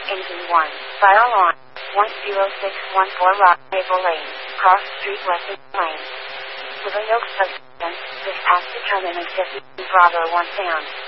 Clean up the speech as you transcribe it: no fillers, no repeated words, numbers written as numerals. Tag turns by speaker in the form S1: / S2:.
S1: AV1, file on, 10614 Rock Maple Lane, Cross Street West Lane. With a yoke substance, this path determining 50 Bravo 1 sound.